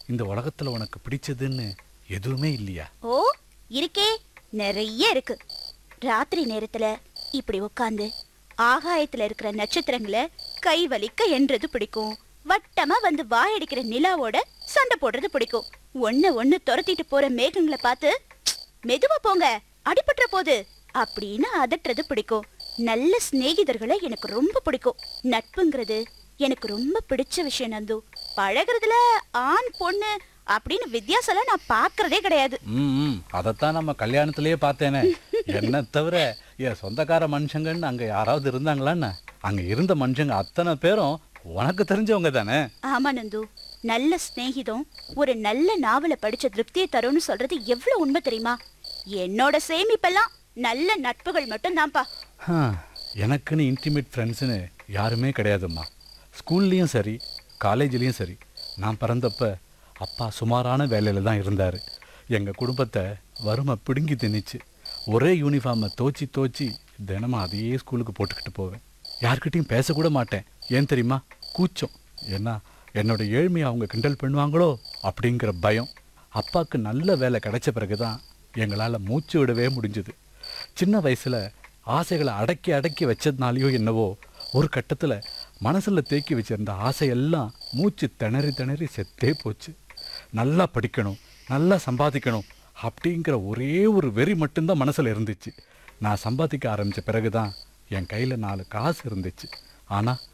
இந்த உலகத்துல உனக்கு பிடிச்சதுன்னு எதுவுமே இல்லையா? ஓ, இருக்கே, நிறைய இருக்கு. ராத்திரி நேரத்துல இப்படி உட்காந்து ஆகாயத்துல இருக்கிற நட்சத்திரங்களை கை வலிக்க என்றது பிடிக்கும். வட்டமா வந்து வாயடிக்கிற நிலாவோட சண்டை போடுறது பிடிக்கும். ஒண்ணு துரத்திட்டு போற மேகங்களை பார்த்து மெதுவா போங்க அடிபட்டுற போது அப்படின்னு அதட்டுறது பிடிக்கும். நல்ல சிநேகிதர்களை எனக்கு ரொம்ப பிடிக்கும். நட்புங்கிறது எனக்கு ரொம்ப பிடிச்ச விஷயம் நந்து. பழகுறதுல ஆண் பொண்ணு அப்படின்னு வித்தியாசம் நான் பாக்குறதே கிடையாது. அதைத்தான் நம்ம கல்யாணத்திலேயே பார்த்தேனே. என்ன தவிர என் சொந்தக்கார மனுஷங்கன்னு அங்க யாராவது இருந்தாங்களான்னு? அங்க இருந்த மனுஷங்க அத்தனை பேரும் உனக்கு தெரிஞ்சவங்க தானே? ஆமா நந்து, நல்ல சிநேகிதம் ஒரு நல்ல நாவலை படிச்ச திருப்தியை தரும்னு சொல்றது எவ்வளவு உண்மை தெரியுமா? என்னோட சேமிப்பெல்லாம் நல்ல நட்புகள் மட்டும் தான்ப்பா. எனக்குன்னு இன்டிமேட் ஃப்ரெண்ட்ஸுன்னு யாருமே கிடையாதும்மா. ஸ்கூல்லையும் சரி காலேஜ்லேயும் சரி நான் பிறந்தப்ப அப்பா சுமாரான வேலையில் தான் இருந்தார். எங்கள் குடும்பத்தை வறுமை பிடுங்கி திணிச்சு ஒரே யூனிஃபார்மை தோச்சி தினமும் அதையே ஸ்கூலுக்கு போட்டுக்கிட்டு போவேன். யார்கிட்டையும் பேசக்கூட மாட்டேன். ஏன் தெரியுமா? கூச்சம். ஏன்னா என்னோட ஏழ்மையை அவங்க கிண்டல் பண்ணுவாங்களோ அப்படிங்கிற பயம். அப்பாவுக்கு நல்ல வேலை கிடைச்ச பிறகு தான் எங்களால் மூச்சு விடவே முடிஞ்சுது. சின்ன வயசில் ஆசைகளை அடக்கி வச்சதுனாலையோ என்னவோ ஒரு கட்டத்தில் மனசில் தேக்கி வச்சிருந்த ஆசையெல்லாம் மூச்சு திணறி செத்தே போச்சு. நல்லா படிக்கணும், நல்லா சம்பாதிக்கணும் அப்படிங்கிற ஒரே ஒரு வெறி மட்டும்தான் மனசில் இருந்துச்சு. நான் சம்பாதிக்க ஆரம்பித்த பிறகு தான் என் கையில் 4 காசு இருந்துச்சு. ஆனால்